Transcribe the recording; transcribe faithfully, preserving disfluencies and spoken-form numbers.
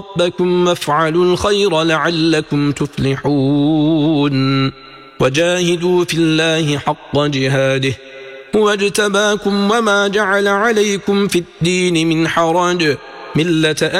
ربكم وافعلوا الخير لعلكم تفلحون وجاهدوا في الله حق جهاده هو اجتباكم وما جعل عليكم في الدين من حرج ملة